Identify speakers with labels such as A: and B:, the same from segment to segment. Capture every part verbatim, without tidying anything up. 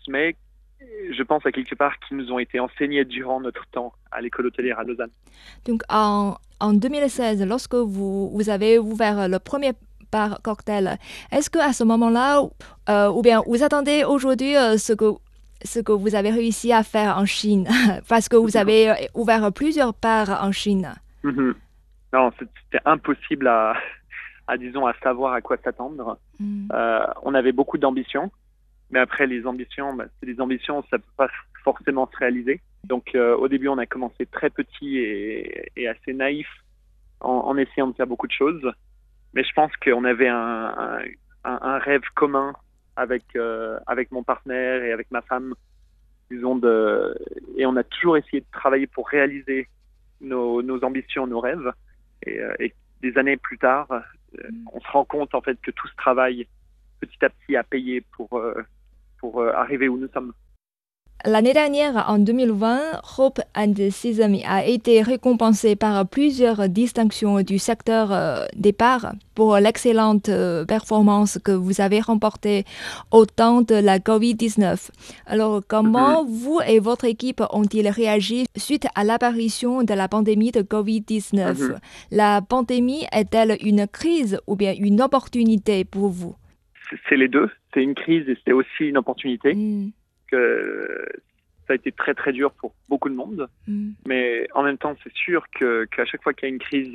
A: mais je pense à quelque part qui nous ont été enseignés durant notre temps à l'école hôtelière à Lausanne.
B: Donc en, en deux mille seize, lorsque vous, vous avez ouvert le premier bar cocktail, est-ce qu'à ce moment-là, euh, ou bien vous attendez aujourd'hui euh, ce que ce que vous avez réussi à faire en Chine, parce que vous avez euh, ouvert plusieurs bars en Chine?
A: Mhm. Non, c'était impossible à, à, disons, à savoir à quoi s'attendre.
B: Mm.
A: Euh, on avait beaucoup d'ambitions, mais après, les ambitions, bah, c'est des ambitions, ça ne peut pas forcément se réaliser. Donc, euh, au début, on a commencé très petit et, et assez naïf en, en essayant de faire beaucoup de choses. Mais je pense qu'on avait un, un, un rêve commun avec, euh, avec mon partenaire et avec ma femme, disons, de, et on a toujours essayé de travailler pour réaliser nos, nos ambitions, nos rêves. Et, euh, et des années plus tard, euh, on se rend compte en fait que tout ce travail, petit à petit, a payé pour, euh, pour euh, arriver où nous sommes.
B: L'année dernière, en deux mille vingt, Hope and Sesame a été récompensé par plusieurs distinctions du secteur euh, des bars pour l'excellente euh, performance que vous avez remportée au temps de la covid dix-neuf. Alors, comment
A: Mm-hmm.
B: vous et votre équipe ont-ils réagi suite à l'apparition de la pandémie de covid dix-neuf?
A: Mm-hmm.
B: La pandémie est-elle une crise ou bien une opportunité pour vous?
A: C'est les deux. C'est une crise et c'est aussi une opportunité.
B: Mm.
A: Que ça a été très très dur pour beaucoup de monde,
B: Mm.
A: mais en même temps, c'est sûr que qu'à chaque fois qu'il y a une crise,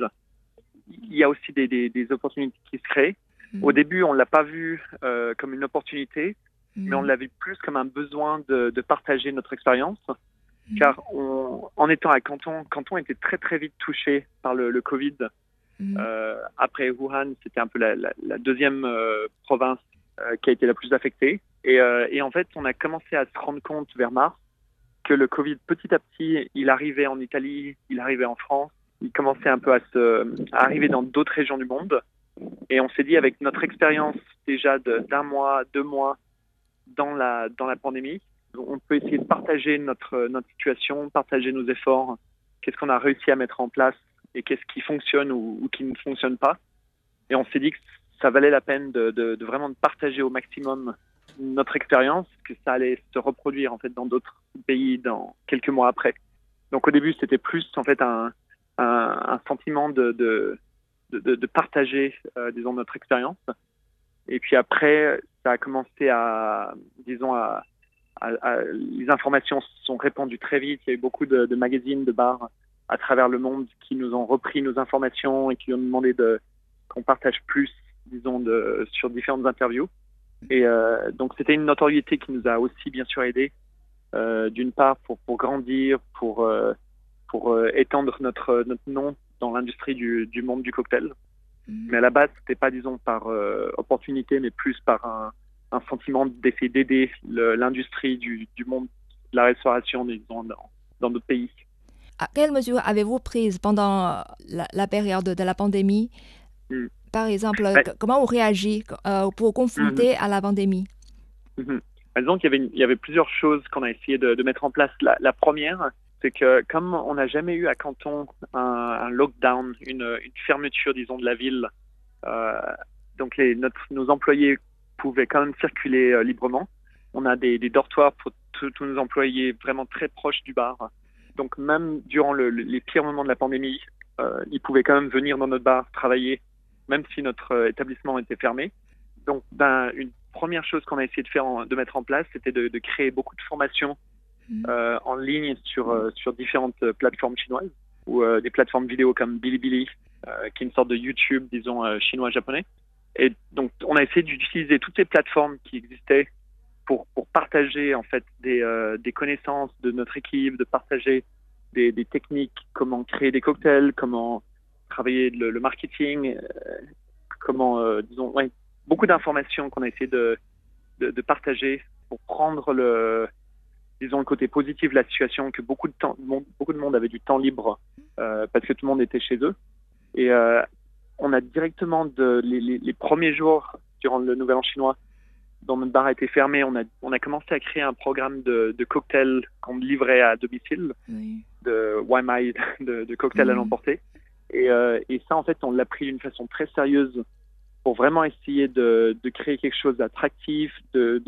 A: il y a aussi des, des, des opportunités qui se créent.
B: Mm.
A: Au début, on l'a pas vu euh, comme une opportunité,
B: Mm.
A: mais on l'a vu plus comme un besoin de, de partager notre expérience,
B: Mm.
A: car on, en étant à Canton, Canton était très très vite touché par le, le Covid.
B: Mm.
A: Euh, après Wuhan, c'était un peu la, la, la deuxième euh, province euh, qui a été la plus affectée. Et, euh, et en fait, on a commencé à se rendre compte vers mars que le Covid, petit à petit, il arrivait en Italie, il arrivait en France, il commençait un peu à, se, à arriver dans d'autres régions du monde. Et on s'est dit, avec notre expérience déjà de, d'un mois, deux mois dans la, dans la pandémie, on peut essayer de partager notre, notre situation, partager nos efforts, qu'est-ce qu'on a réussi à mettre en place et qu'est-ce qui fonctionne ou, ou qui ne fonctionne pas. Et on s'est dit que ça valait la peine de, de, de vraiment de partager au maximum notre expérience, que ça allait se reproduire en fait dans d'autres pays dans quelques mois après. Donc au début, c'était plus en fait un, un, un sentiment de, de, de, de partager, euh, disons, notre expérience. Et puis après, ça a commencé à, disons, à, à, à les informations se sont répandues très vite. Il y a eu beaucoup de, de magazines, de bars à travers le monde qui nous ont repris nos informations et qui nous ont demandé de qu'on partage plus, disons, de, sur différentes interviews. Et euh, donc, c'était une notoriété qui nous a aussi, bien sûr, aidé, euh, d'une part, pour, pour grandir, pour, euh, pour euh, étendre notre, notre nom dans l'industrie du, du monde du cocktail. Mm-hmm. Mais à la base, c'était pas, disons, par euh, opportunité, mais plus par un, un sentiment d'essayer d'aider le, l'industrie du, du monde de la restauration, disons, dans, dans notre pays.
B: À quelles mesures avez-vous prises pendant la, la période de la pandémie? Mm. Par exemple,
A: ouais.
B: Comment vous réagissez euh, pour confronter mm-hmm. à la pandémie?
A: Mm-hmm. Disons qu'il y avait, il y avait plusieurs choses qu'on a essayé de, de mettre en place. La, la première, c'est que comme on n'a jamais eu à Canton un, un lockdown, une, une fermeture, disons, de la ville, euh, donc les, notre, nos employés pouvaient quand même circuler euh, librement. On a des, des dortoirs pour tous nos employés vraiment très proches du bar. Donc même durant le, le, les pires moments de la pandémie, euh, ils pouvaient quand même venir dans notre bar travailler, même si notre euh, établissement était fermé. Donc, ben, une première chose qu'on a essayé de faire, en, de mettre en place, c'était de, de créer beaucoup de formations mmh. euh, en ligne sur euh, sur différentes euh, plateformes chinoises ou euh, des plateformes vidéo comme Bilibili, euh, qui est une sorte de YouTube, disons euh, chinois-japonais. Et donc, on a essayé d'utiliser toutes ces plateformes qui existaient pour pour partager en fait des euh, des connaissances de notre équipe, de partager des, des techniques, comment créer des cocktails, comment travailler le, le marketing, euh, comment euh, disons ouais, beaucoup d'informations qu'on a essayé de, de, de partager pour prendre le, disons, le côté positif de la situation, que beaucoup de temps, beaucoup de monde avait du temps libre euh, parce que tout le monde était chez eux. Et euh, on a directement, de, les, les, les premiers jours durant le Nouvel An chinois, dont notre bar a été fermé, on a, on a commencé à créer un programme de, de cocktails qu'on livrait à domicile, oui. de Waimai, de, de cocktails mmh. à l'emporter. Et, euh, et ça, en fait, on l'a pris d'une façon très sérieuse pour vraiment essayer de, de créer quelque chose d'attractif, de, de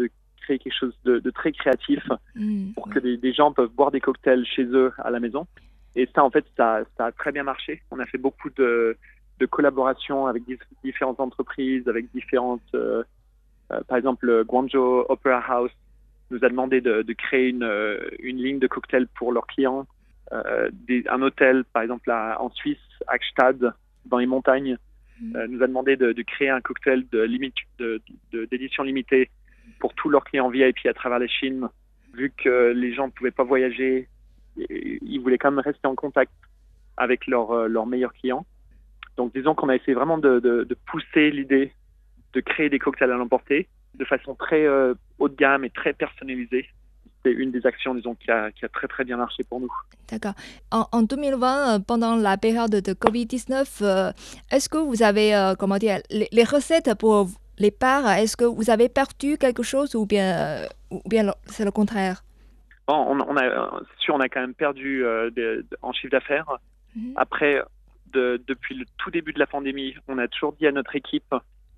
A: créer quelque chose de, de très créatif
B: Mm,
A: pour
B: oui.
A: que des, des gens peuvent boire des cocktails chez eux à la maison. Et ça, en fait, ça, ça a très bien marché. On a fait beaucoup de, de collaborations avec dif- différentes entreprises, avec différentes... euh, euh, par exemple, le Guangzhou Opera House nous a demandé de, de créer une, euh, une ligne de cocktails pour leurs clients. Euh, des, un hôtel, par exemple, à- en Suisse, à Gstaad, dans les montagnes,
B: Mm.
A: euh, nous a demandé de, de créer un cocktail de limite, de, de- d'édition limitée pour tous leurs clients V I P à travers la Chine. Vu que les gens ne pouvaient pas voyager, et ils voulaient quand même rester en contact avec leurs, euh, leurs meilleurs clients. Donc, disons qu'on a essayé vraiment de, de, de pousser l'idée de créer des cocktails à l'emporter de façon très euh, haut de gamme et très personnalisée. C'est une des actions, disons, qui a, qui a très très bien marché pour nous.
B: D'accord. En, en deux mille vingt, euh, pendant la période de covid dix-neuf, euh, est-ce que vous avez, euh, comment dire, les, les recettes pour les parts, est-ce que vous avez perdu quelque chose ou bien, euh, ou bien le- c'est le contraire?
A: Bon, on, on a, c'est sûr, on a quand même perdu euh, des- de- en chiffre d'affaires.
B: Mhm.
A: Après, de, depuis le tout début de la pandémie, on a toujours dit à notre équipe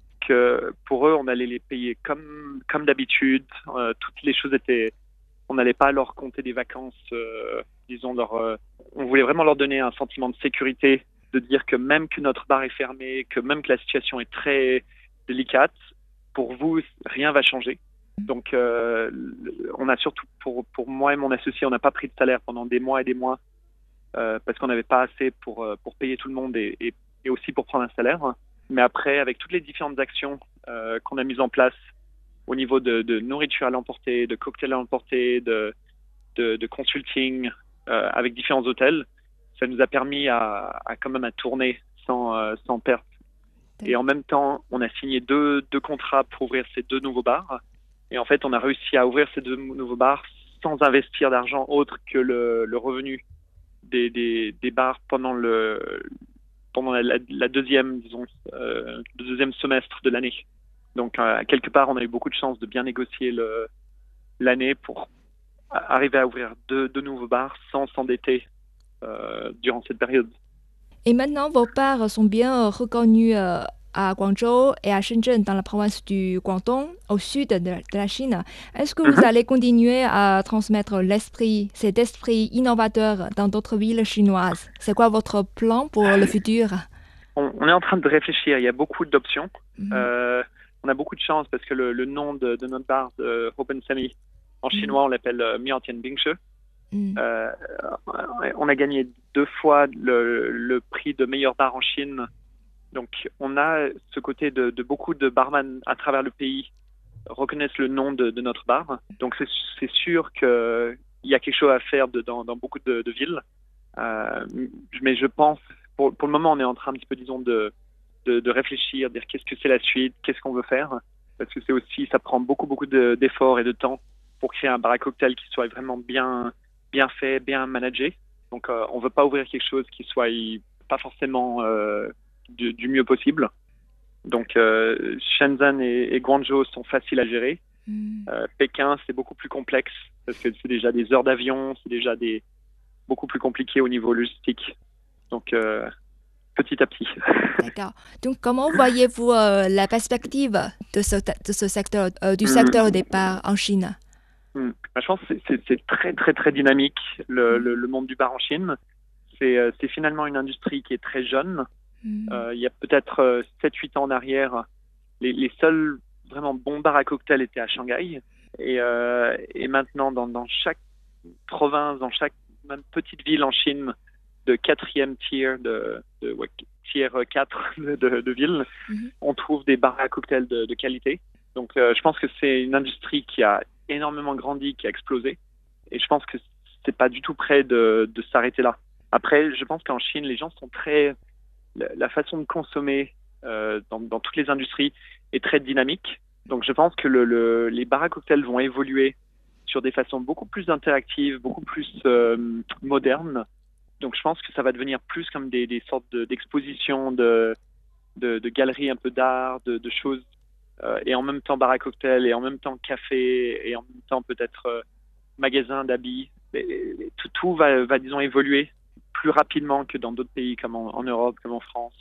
A: que pour eux, on allait les payer comme, comme d'habitude. Euh, toutes les choses étaient... On n'allait pas leur compter des vacances, euh, disons, leur, euh, on voulait vraiment leur donner un sentiment de sécurité, de dire que même que notre bar est fermé, que même que la situation est très délicate, pour vous, rien va changer. Donc, euh, on a surtout, pour, pour moi et mon associé, on n'a pas pris de salaire pendant des mois et des mois euh, parce qu'on n'avait pas assez pour, euh, pour payer tout le monde et, et, et aussi pour prendre un salaire. Mais après, avec toutes les différentes actions euh, qu'on a mises en place au niveau de, de nourriture à l'emporter, de cocktails à l'emporter, de, de, de consulting euh, avec différents hôtels, ça nous a permis à, à quand même à tourner sans, euh, sans perte. Et en même temps, on a signé deux, deux contrats pour ouvrir ces deux nouveaux bars. Et en fait, on a réussi à ouvrir ces deux nouveaux bars sans investir d'argent autre que le, le revenu des, des, des bars pendant le pendant la, la, la deuxième, disons, euh, le deuxième semestre de l'année. Donc, euh, quelque part, on a eu beaucoup de chance de bien négocier le, l'année pour arriver à ouvrir deux, deux nouveaux bars sans s'endetter euh, durant cette période.
B: Et maintenant, vos parts sont bien reconnus euh, à Guangzhou et à Shenzhen, dans la province du Guangdong, au sud de, de la Chine. Est-ce que vous
A: Mm-hmm.
B: allez continuer à transmettre l'esprit, cet esprit innovateur dans d'autres villes chinoises? C'est quoi votre plan pour le futur?
A: On, on est en train de réfléchir. Il y a beaucoup d'options.
B: Mhm.
A: Euh, on a beaucoup de chance parce que le, le nom de, de notre bar, de Open Semi, en
B: Mhm.
A: chinois, on l'appelle euh, Miaotian Bingshe.
B: Mhm.
A: Euh, on a gagné deux fois le, le prix de meilleur bar en Chine. Donc, on a ce côté de, de beaucoup de barman à travers le pays reconnaissent le nom de, de notre bar. Donc, c'est, c'est sûr qu'il y a quelque chose à faire de, dans, dans beaucoup de, de villes. Euh, mais je pense, pour, pour le moment, on est en train un petit peu, disons, de, de, de réfléchir, dire qu'est-ce que c'est la suite, qu'est-ce qu'on veut faire. Parce que c'est aussi, ça prend beaucoup, beaucoup de, d'efforts et de temps pour créer un bar à cocktail qui soit vraiment bien, bien fait, bien managé. Donc, euh, on veut pas ouvrir quelque chose qui soit pas forcément euh, du, du mieux possible. Donc, euh, Shenzhen et, et Guangzhou sont faciles à gérer.
B: Mhm.
A: Euh, Pékin, c'est beaucoup plus complexe parce que c'est déjà des heures d'avion, c'est déjà des beaucoup plus compliqué au niveau logistique. Donc, euh, petit à petit.
B: D'accord. Donc, comment voyez-vous euh, la perspective de ce, de ce secteur, euh, du
A: Mm.
B: secteur au départ en Chine?
A: Mm. Je pense que c'est, c'est, c'est très, très, très dynamique, le, le, le monde du bar en Chine. C'est, euh, c'est finalement une industrie qui est très jeune.
B: Mm.
A: Euh, il y a peut-être euh, sept huit ans en arrière, les, les seuls vraiment bons bars à cocktail étaient à Shanghai. Et, euh, et maintenant, dans, dans chaque province, dans chaque même petite ville en Chine, de quatrième tier, de, de ouais, tier quatre de, de, de ville,
B: Mhm.
A: on trouve des bars à cocktails de, de qualité. Donc, euh, je pense que c'est une industrie qui a énormément grandi, qui a explosé. Et je pense que c'est pas du tout prêt de, de s'arrêter là. Après, je pense qu'en Chine, les gens sont très... La, la façon de consommer euh, dans, dans toutes les industries est très dynamique. Donc, je pense que le, le, les bars à cocktails vont évoluer sur des façons beaucoup plus interactives, beaucoup plus euh, modernes. Donc, je pense que ça va devenir plus comme des, des sortes de, d'expositions, de, de, de galeries un peu d'art, de, de choses, euh, et en même temps bar à cocktail, et en même temps café, et en même temps peut-être euh, magasin d'habits. Et tout, tout va, va, disons, évoluer plus rapidement que dans d'autres pays comme en, en Europe, comme en France. Ou...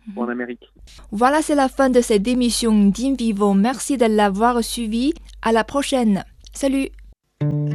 A: ou en Amérique.
B: Voilà, c'est la fin de cette émission d'In Vivo. Merci de l'avoir suivi. À la prochaine. Salut!